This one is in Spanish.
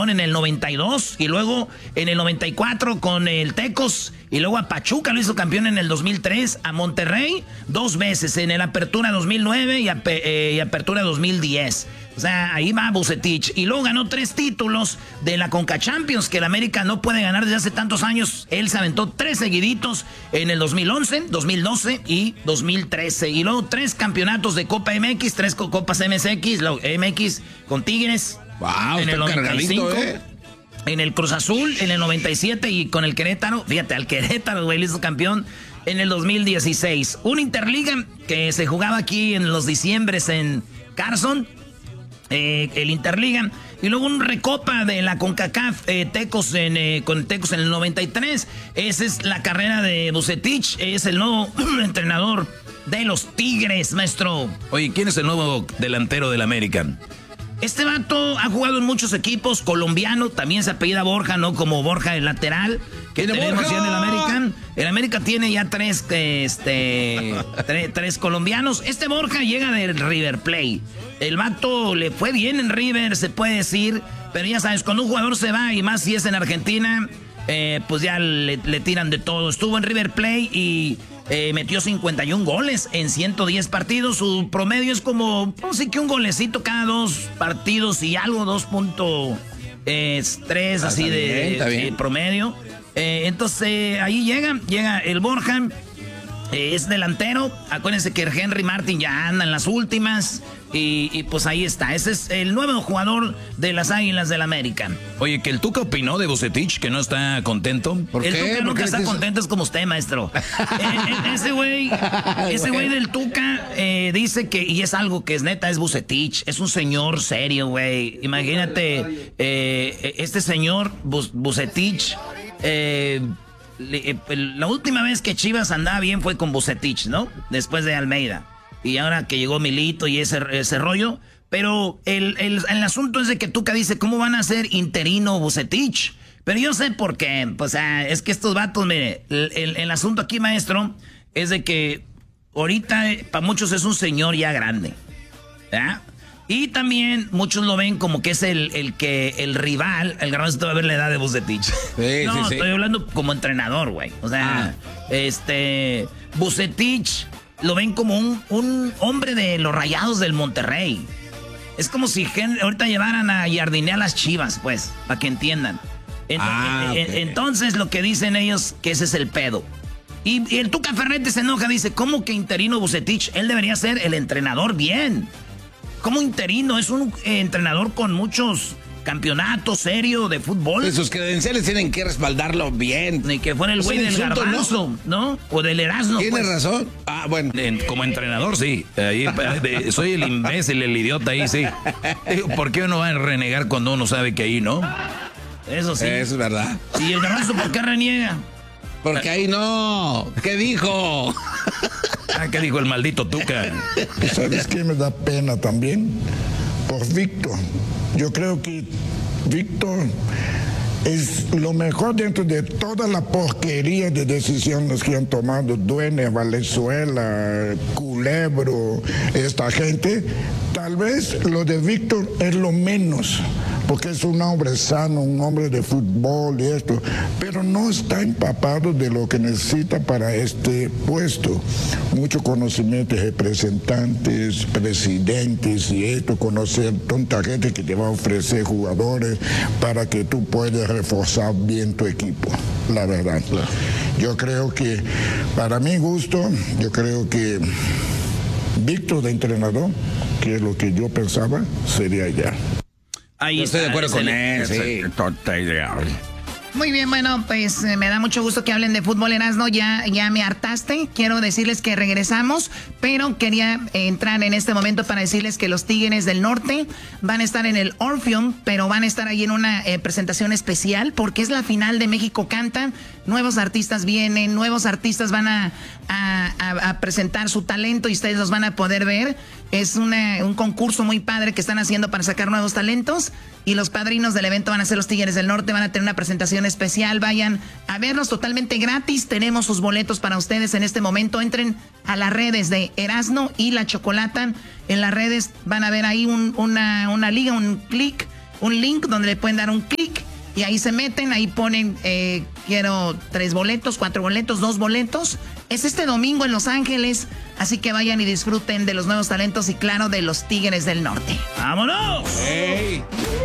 León en el 92 y luego en el 94 con el Tecos y luego a Pachuca lo hizo campeón en el 2003, a Monterrey 2 veces en el Apertura 2009 y Apertura 2010. O sea, ahí va Vucetich. Y luego ganó 3 títulos de la Conca Champions, que el América no puede ganar desde hace tantos años. Él se aventó 3 seguiditos en el 2011, 2012 y 2013. Y luego 3 campeonatos de Copa MX, 3 Copas MSX, MX con Tigres. Wow, en el 95. ¿Eh? En el Cruz Azul, en el 97 y con el Querétaro. Fíjate, al Querétaro, güey, le hizo campeón en el 2016. Un Interliga que se jugaba aquí en los diciembres en Carson. El Interliga y luego un Recopa de la CONCACAF Tecos con Tecos en el 93. Esa es la carrera de Vucetich, es el nuevo entrenador de los Tigres, maestro. Oye, ¿quién es el nuevo delantero del American? Este vato ha jugado en muchos equipos, colombiano, también se apellida Borja, ¿no? Como Borja el lateral, que tenemos ya en el American. El América tiene ya 3 colombianos. Este Borja llega del River Plate. El vato le fue bien en River, se puede decir, pero ya sabes, cuando un jugador se va, y más si es en Argentina, pues ya le tiran de todo. Estuvo en River Plate y metió 51 goles en 110 partidos. Su promedio es como, pues sí que un golecito cada 2 partidos y algo, 2.3 así de promedio. Entonces ahí llega el Borja, es delantero. Acuérdense que el Henry Martin ya anda en las últimas. Y pues ahí está, ese es el nuevo jugador de las Águilas del América. Oye, que el Tuca opinó de Vucetich, que no está contento. ¿Por qué? El Tuca nunca está contento, es como usted, maestro. Ese güey del Tuca dice que, y es algo que es neta, es Vucetich, es un señor serio, güey. Imagínate, este señor Vucetich, la última vez que Chivas andaba bien fue con Vucetich, ¿no? Después de Almeida. Y ahora que llegó Milito y ese rollo. Pero el asunto es de que Tuca dice, ¿cómo van a ser interino Vucetich? Pero yo sé por qué. Pues es que estos vatos, mire, el asunto aquí, maestro, es de que ahorita para muchos es un señor ya grande. ¿Ya? Y también muchos lo ven como que es el rival. El Garbanzo va a ver la edad de Vucetich. Sí, estoy hablando como entrenador, güey. O sea, Vucetich lo ven como un hombre de los Rayados del Monterrey. Es como si ahorita llevaran a Jardiné a las Chivas, pues, para que entiendan. Entonces lo que dicen ellos, que ese es el pedo. Y el Tuca Ferretti se enoja, dice, ¿cómo que interino Vucetich? Él debería ser el entrenador bien. ¿Cómo interino? Es un entrenador con muchos campeonatos serios de fútbol. Sus credenciales tienen que respaldarlo bien. Ni que fuera el güey del Garbanzo, ¿no? O del Erasmo. Tiene razón. Bueno. Como entrenador, sí. Ahí, soy el imbécil, el idiota ahí, sí. ¿Por qué uno va a renegar cuando uno sabe que ahí no? Eso sí. Eso es verdad. ¿Y el Garbanzo por qué reniega? Porque ahí no. ¿Qué dijo? ¿Qué dijo el maldito Tuca? ¿Sabes qué me da pena también? Por Víctor. Yo creo que Víctor es lo mejor dentro de toda la porquería de decisiones que han tomado Dueñas, Valenzuela, Culebro, esta gente. Tal vez lo de Víctor es lo menos, porque es un hombre sano, un hombre de fútbol y esto, pero no está empapado de lo que necesita para este puesto. Mucho conocimiento de representantes, presidentes y esto, conocer tanta gente que te va a ofrecer jugadores para que tú puedas reforzar bien tu equipo, la verdad. Yo creo que, para mi gusto, yo creo que Víctor de entrenador, que es lo que yo pensaba, sería ya. Ahí estoy de acuerdo con él, sí. Muy bien, bueno, pues me da mucho gusto que hablen de fútbol, Erasmo. Ya me hartaste. Quiero decirles que regresamos, pero quería entrar en este momento para decirles que los Tigres del Norte van a estar en el Orpheum, pero van a estar ahí en una presentación especial porque es la final de México Canta. Nuevos artistas vienen, nuevos artistas van a presentar su talento y ustedes los van a poder ver. Es un concurso muy padre que están haciendo para sacar nuevos talentos. Y los padrinos del evento van a ser los Tigres del Norte, van a tener una presentación especial. Vayan a verlos totalmente gratis. Tenemos sus boletos para ustedes en este momento. Entren a las redes de Erasmo y La Chocolata. En las redes van a ver ahí una liga, un clic. un link donde le pueden dar un clic y ahí se meten, ahí ponen, quiero 3 boletos, 4 boletos, 2 boletos. Es este domingo en Los Ángeles, así que vayan y disfruten de los nuevos talentos y claro, de los Tigres del Norte. ¡Vámonos! Hey.